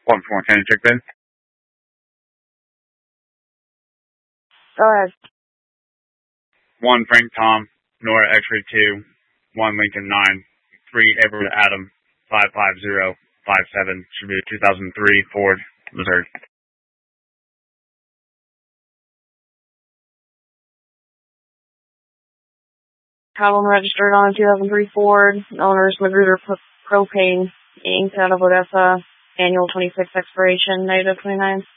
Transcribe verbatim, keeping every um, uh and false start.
one four ten, check in. Go ahead. one Frank Tom, Nora X-ray two, one Lincoln nine, three Edward Adam, five five zero five seven, should be a two thousand three Ford, Missouri. Problem registered on a two thousand three Ford. Owner's Magruder Propane, Incorporated out of Odessa. Annual twenty-six expiration, negative twenty-nine.